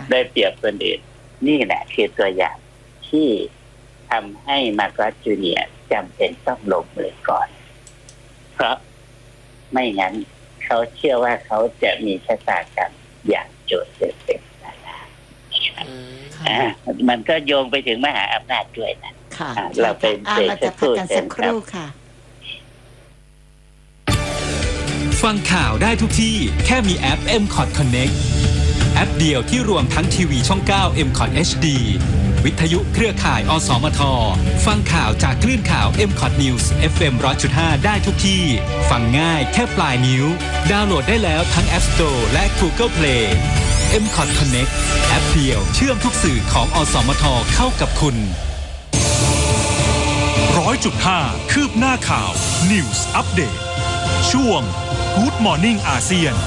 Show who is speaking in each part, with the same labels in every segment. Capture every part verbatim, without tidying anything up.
Speaker 1: ได้เปรียบคนอื่นนี่แหละคือตัวอย่างที่ทำให้มาร์กัสจูเนียร์จำเป็นต้องลงมือก่อนเพราะไม่งั้นเขาเชื่อว่าเขาจะมีชะตากรรมอย่างโจเซฟเป็นนานามันก็โยงไปถึงมหาอำนาจด้วยนะเราเป็นเศรษฐกิจสักครู่ค่ะ
Speaker 2: ฟังข่าวได้ทุกที่แค่มีแอป เอ็ม คอท Connect แอปเดียวที่รวมทั้งทีวีช่องเก้า เอ็ม คอท เอช ดี วิทยุเครือข่าย อสมท ฟังข่าวจากคลื่นข่าว เอ็ม คอท News เอฟ เอ็ม หนึ่งร้อยจุดห้า ได้ทุกที่ฟังง่ายแค่ปลายนิ้วดาวน์โหลดได้แล้วทั้ง App Store และ Google Play เอ็ม คอท Connect แอปเดียวเชื่อมทุกสื่อของอสมทเข้ากับคุณ
Speaker 3: หนึ่งร้อยจุดห้า คืบหน้าข่าว News Update ช่วง Good Morning อาเซียน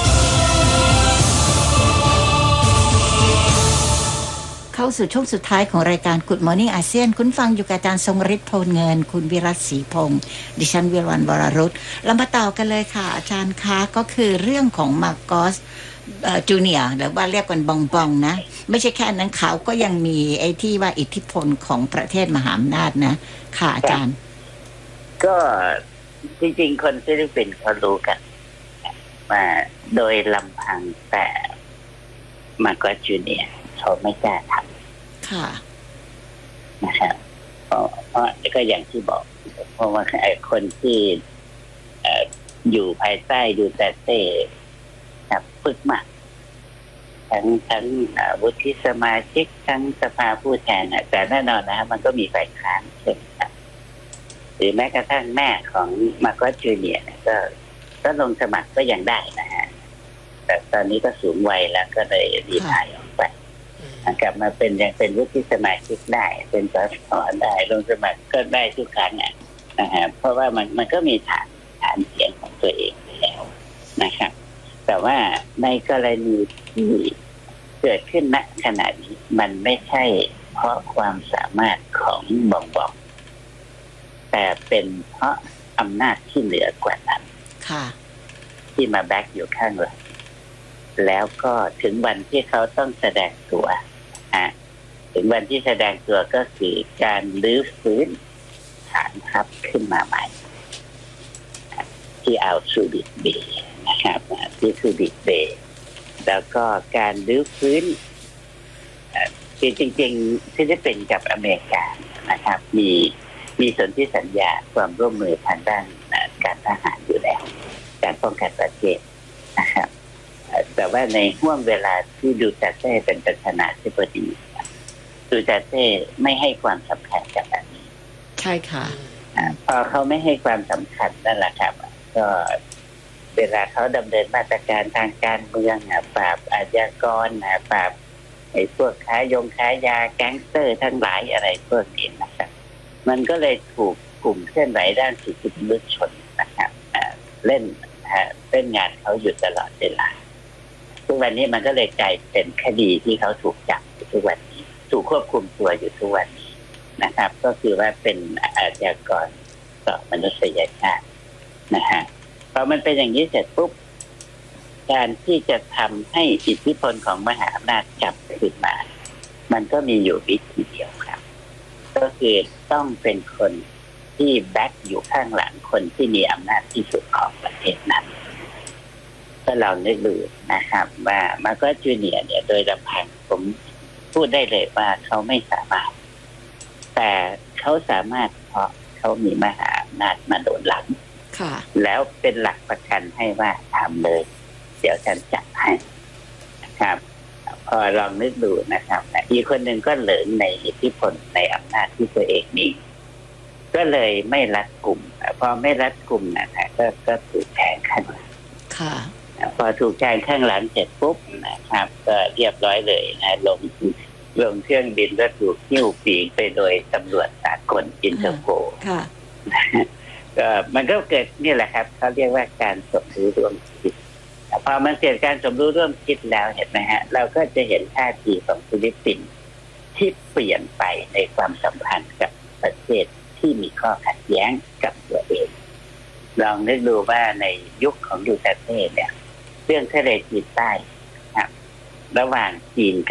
Speaker 4: เข้าสู่ช่วงสุดท้ายของรายการ Good Morning อาเซียนคุณฟังอยู่กับอาจารย์ทรงฤทธิ์โพลเงินคุณวิรัตศรีพงษ์ดิฉันวิรวรรณวรรุตเรามาต่อกันเลยค่ะอาจารย์คะก็คือเรื่องของมาร์กอสจูเนียร์หรือว่าเรียกกันบองบองนะไม่ใช่แค่นั้นเขาก็ยังมีไอ้ที่ว่าอิทธิพลของประเทศมหาอำนาจนะค่ะอาจารย์
Speaker 1: ก็จริงๆคนฟิลิปปินส์เขารู้กันว่าโดยลำพังแต่มาร์กอสจูเนียร์เขาไม่กล้าทำค่ะนะครับเพราะเพราะก็อย่างที่บอกเพราะว่าไอ้คนที่อยู่ภายใต้ดูเตเต้ฝึกมากทั้งทั้งวุฒิสมาชิกทั้งสภาผู้แทนแต่แน่นอนนะมันก็มีฝ่ายค้านเช่นกันหรือแม้กระทั่งแม่ของมาร์กอสจูเนียร์ก็ก็ลงสมัครก็ยังได้นะฮะแต่ตอนนี้ก็สูงวัยแล้วก็เลยรีไทร์ออกไปกลับมาเป็นยังเป็นวุฒิสมาชิกได้เป็นสสได้ลงสมัครก็ได้ทุกครั้งนะฮะเพราะว่ามันมันก็มีฐานฐานเสียงของตัวเองแล้วนะครับแต่ว่าในกรณีที่เกิดขึ้นณขณะนี้มันไม่ใช่เพราะความสามารถของบองบองแต่เป็นเพราะอำนาจที่เหนือกว่านั้นที่มาแบ็กอยู่ข้างหลังแล้วก็ถึงวันที่เขาต้องแสดงตัวอ่ะถึงวันที่แสดงตัวก็คือการรื้อฟื้นฐานทัพขึ้นมาใหม่ที่อัลซูบิกเบย์นะครับที่ซูบิกเบย์แล้วก็การรื้อฟื้นคือจริงๆที่ได้เป็นกับอเมริกานะครับมีมีสนธิสัญญาความร่วมมือทางด้านการทหารอยู่แล้วการป้องกันประเทศนะครับแต่ว่าในห่วงเวลาที่ดูเตเต้เป็นประธานาธิบดีดูเตเต้ไม่ให้ความสำคัญกับอันนี้
Speaker 4: ใช่ค่ะ
Speaker 1: พอเขาไม่ให้ความสำคัญนั่นแหละครับก็เวลาเขาดำเนินมาตรการทางการเมืองปราบอาชญากรปราบไอ้พวกค้ายงค้ายาแก๊งสเตอร์ทั้งหลายอะไรพวกนี้นะครับมันก็เลยถูกกลุ่มเคลื่อนไหวด้านสิทธิมนุษยชนนะครับเล่นเล่นงานเขาอยู่ตลอดเวลาทุกวันนี้มันก็เลยกลายเป็นคดีที่เขาถูกจับทุกวันนี้ถูกควบคุมตัวอยู่ทุกวันนี้นะครับก็คือว่าเป็นอาชญากรต่อมนุษยชาตินะฮะพอมันเป็นอย่างนี้เสร็จปุ๊บการที่จะทำให้อิทธิพลของมหาอำนาจกลับคืนมามันก็มีอยู่วิธีเดียวครับก็คือต้องเป็นคนที่แบ็คอยู่ข้างหลังคนที่มีอำนาจที่สุดของประเทศนั้นก็ลองนึกดูนะครับว่ามาร์กอสจูเนียร์เนี่ยโดยลำพังผมพูดได้เลยว่าเขาไม่สามารถแต่เขาสามารถเพราะเขามีมหาอำนาจมาโดนหลังแล้วเป็นหลักประกันให้ว่าทำเลยเดี๋ยวฉันจัดให้นะครับพอลองนึกดูนะครับอีกคนหนึ่งก็เหลิงในอิทธิพลในอำนาจที่ตัวเองมีก็เลยไม่รัดกุมพอไม่รัดกุมนะฮะก็ก็ถูกแทงข้างหลังพอถูกแทงข้างหลังเสร็จปุ๊บนะครับก็เรียบร้อยเลยนะลงลงเครื่องบินก็ถูกหิ้วปีกไปโดยตำรวจสากลอินเตอร์โพลก็มันก็เกิดนี่แหละครับเขาเรียกว่าการสมรู้ร่วมคิดพอมันเกิดการสมรู้ร่วมคิดแล้วเห็นไหมฮะเราก็จะเห็นท่าทีของฟิลิปปินส์ที่เปลี่ยนไปในความสัมพันธ์กับประเทศที่มีข้อขัดแย้งกับตัวเองลองนึกดูว่าในยุคของดูเตเต้เนี่ยเรื่องทะเลจีนใต้ครับระหว่างจีน